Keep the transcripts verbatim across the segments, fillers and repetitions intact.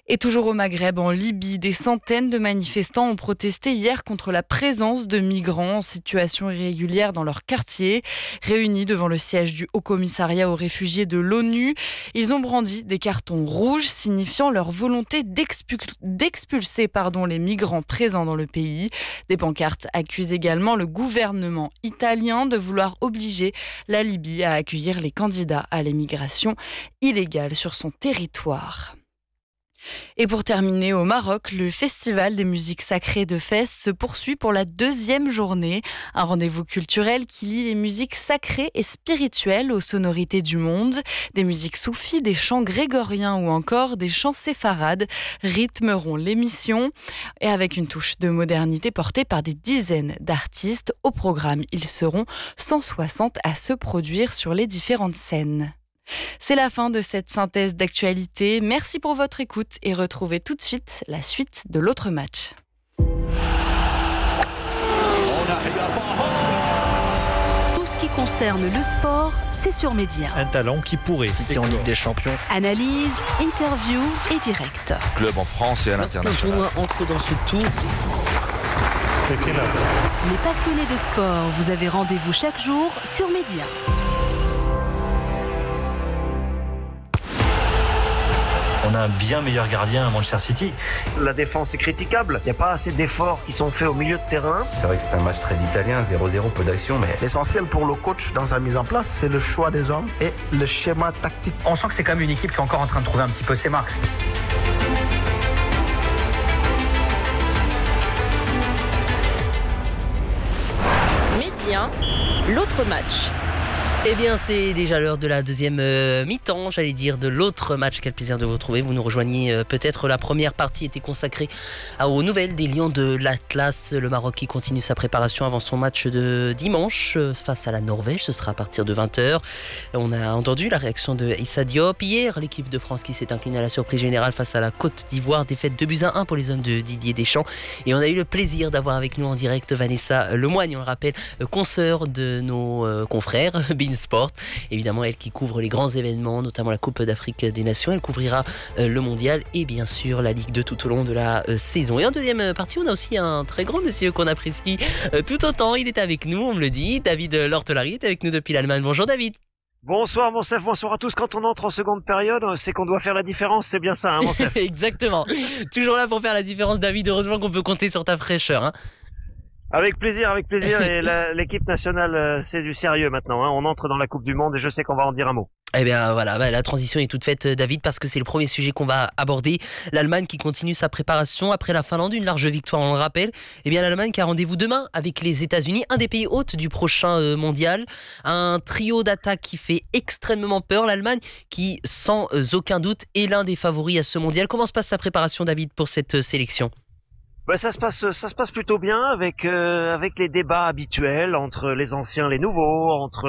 Et toujours au Maghreb, en Libye, des centaines de manifestants ont protesté hier contre la présence de migrants en situation irrégulière dans leur quartier. Réunis devant le siège du Haut-Commissariat aux réfugiés de l'ONU, ils ont brandi des cartons rouges signifiant leur volonté d'expul- d'expulser pardon, les migrants présents dans le pays. Des pancartes accusent également le gouvernement italien de vouloir obliger la Libye à accueillir les candidats à l'immigration illégale sur son territoire. Et pour terminer, au Maroc, le Festival des musiques sacrées de Fès se poursuit pour la deuxième journée. Un rendez-vous culturel qui lie les musiques sacrées et spirituelles aux sonorités du monde. Des musiques soufis, des chants grégoriens ou encore des chants séfarades rythmeront l'émission. Et avec une touche de modernité portée par des dizaines d'artistes. Au programme, ils seront cent soixante à se produire sur les différentes scènes. C'est la fin de cette synthèse d'actualité. Merci pour votre écoute et retrouvez tout de suite la suite de l'autre match. Tout ce qui concerne le sport, c'est sur Média. Un talent qui pourrait. City en Ligue des Champions. Analyse, interview et direct. Club en France et à l'international. Lorsqu'un tournoi entre dans ce tour. Les passionnés de sport, vous avez rendez-vous chaque jour sur Média. On a un bien meilleur gardien à Manchester City. La défense est critiquable. Il n'y a pas assez d'efforts qui sont faits au milieu de terrain. C'est vrai que c'est un match très italien, zéro zéro, peu d'action, mais... L'essentiel pour le coach dans sa mise en place, c'est le choix des hommes et le schéma tactique. On sent que c'est quand même une équipe qui est encore en train de trouver un petit peu ses marques. Média, l'autre match. Eh bien, c'est déjà l'heure de la deuxième euh, mi-temps, j'allais dire, de l'autre match. Quel plaisir de vous retrouver. Vous nous rejoignez euh, peut-être. La première partie était consacrée à, aux nouvelles des Lions de l'Atlas. Le Maroc qui continue sa préparation avant son match de dimanche euh, face à la Norvège. Ce sera à partir de vingt heures. On a entendu la réaction de Issa Diop. Hier, l'équipe de France qui s'est inclinée à la surprise générale face à la Côte d'Ivoire. Défaite deux buts à un pour les hommes de Didier Deschamps. Et on a eu le plaisir d'avoir avec nous en direct Vanessa Lemoigne. On le rappelle, euh, consoeur de nos euh, confrères Sport, évidemment elle qui couvre les grands événements, notamment la Coupe d'Afrique des Nations. Elle couvrira euh, le Mondial et bien sûr la Ligue deux tout au long de la euh, saison. Et en deuxième partie, on a aussi un très grand monsieur qu'on apprécie euh, tout autant. Il est avec nous, on me le dit. David Lortelari est avec nous depuis l'Allemagne. Bonjour David. Bonsoir Monsef, bonsoir à tous. Quand on entre en seconde période, c'est qu'on doit faire la différence, c'est bien ça, hein, Monsef. Exactement. Toujours là pour faire la différence, David. Heureusement qu'on peut compter sur ta fraîcheur. Hein. Avec plaisir, avec plaisir. Et la, l'équipe nationale, euh, c'est du sérieux maintenant. Hein. On entre dans la Coupe du Monde et je sais qu'on va en dire un mot. Eh bien voilà, bah, la transition est toute faite, David, parce que c'est le premier sujet qu'on va aborder. L'Allemagne qui continue sa préparation après la Finlande, une large victoire, on le rappelle. Eh bien l'Allemagne qui a rendez-vous demain avec les États-Unis, un des pays hôtes du prochain euh, mondial. Un trio d'attaque qui fait extrêmement peur. L'Allemagne qui, sans euh, aucun doute, est l'un des favoris à ce mondial. Comment se passe la préparation, David, pour cette euh, sélection ? Ouais, ça se passe, ça se passe plutôt bien avec euh, avec les débats habituels entre les anciens, les nouveaux, entre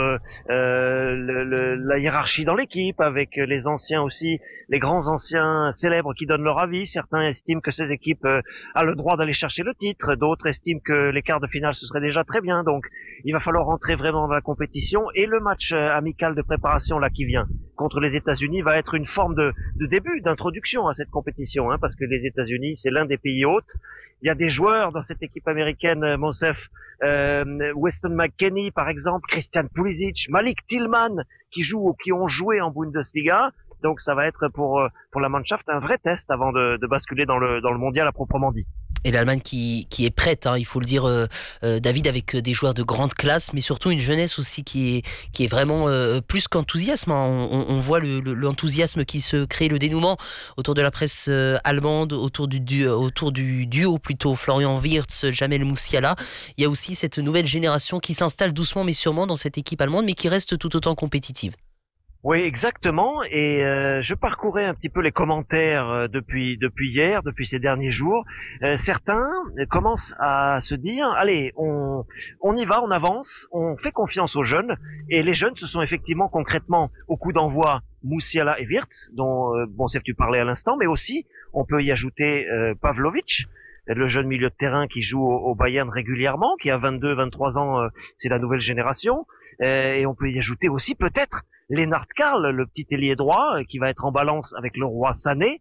euh, le, le, la hiérarchie dans l'équipe, avec les anciens aussi, les grands anciens célèbres qui donnent leur avis. Certains estiment que ces équipes euh, a le droit d'aller chercher le titre, d'autres estiment que les quarts de finale ce serait déjà très bien. Donc, il va falloir rentrer vraiment dans la compétition et le match euh, amical de préparation là qui vient contre les États-Unis va être une forme de, de début, d'introduction à cette compétition, hein, parce que les États-Unis c'est l'un des pays hôtes. Il y a des joueurs dans cette équipe américaine, Monsef, euh, Weston McKennie par exemple, Christian Pulisic, Malik Tillman qui jouent ou qui ont joué en Bundesliga. Donc ça va être pour pour la Mannschaft un vrai test avant de, de basculer dans le dans le mondial à proprement dit. Et l'Allemagne qui qui est prête, hein, il faut le dire, euh, euh, David, avec des joueurs de grande classe, mais surtout une jeunesse aussi qui est qui est vraiment euh, plus qu'enthousiasme. Hein. On, on voit le, le, l'enthousiasme qui se crée, le dénouement autour de la presse euh, allemande, autour du, du autour du duo plutôt Florian Wirtz, Jamel Moussiala. Il y a aussi cette nouvelle génération qui s'installe doucement mais sûrement dans cette équipe allemande, mais qui reste tout autant compétitive. Oui, exactement. Et euh, je parcourais un petit peu les commentaires euh, depuis depuis hier, depuis ces derniers jours. Euh, certains commencent à se dire, allez, on on y va, on avance, on fait confiance aux jeunes. Et les jeunes, ce sont effectivement concrètement au coup d'envoi Moussiala et Wirtz, dont euh, bon, c'est tu parlais à l'instant, mais aussi on peut y ajouter euh, Pavlovic, le jeune milieu de terrain qui joue au, au Bayern régulièrement, qui a vingt-deux, vingt-trois ans, euh, c'est la nouvelle génération. Euh, et on peut y ajouter aussi peut-être Lennart Karl, le petit ailier droit, qui va être en balance avec le roi Sané.